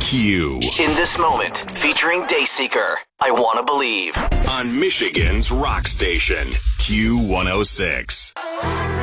Q. In This Moment, featuring Dayseeker. I Want to Believe. On Michigan's rock station, Q106.